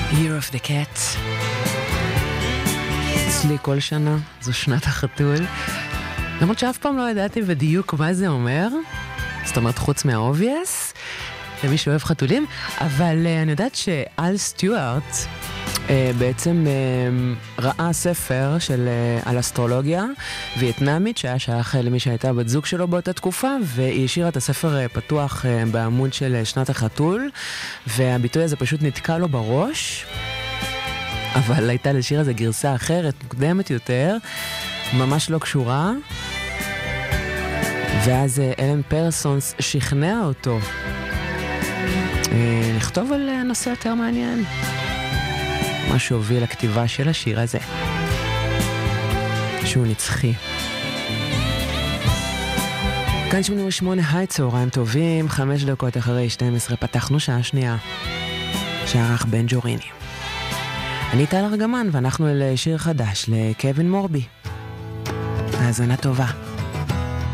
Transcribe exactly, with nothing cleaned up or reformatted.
Year of the Cat. אצלי כל שנה זו שנת החתול. למרות שאף פעם לא ידעתי בדיוק מה זה אומר. זאת אומרת חוץ מהאובייס, למי שאוהב חתולים. אבל uh, אני יודעת שאל סטיוארט uh, בעצם uh, ראה ספר של, uh, על אסטרולוגיה וייטנאמית שהיה שייך uh, למי שהייתה בת זוג שלו באותה תקופה, והיא השאירה את הספר uh, פתוח uh, בעמוד של uh, שנת החתול, והביטוי הזה פשוט נתקע לו בראש. אבל הייתה לשיר הזה גרסה אחרת, מוקדמת יותר, ממש לא קשורה. ואז אלן פרסונס שכנע אותו אה, לכתוב על נושא יותר מעניין. מה שהוביל לכתיבה של השיר הזה, שהוא נצחי. כאן שמונים ושמונה, היי, צהריים טובים, חמש דקות אחרי שתים עשרה, פתחנו שעה שנייה, שערך בן ג'וריני. אני טל ארגמן, ואנחנו אל שיר חדש לקווין מורבי. האזנה טובה.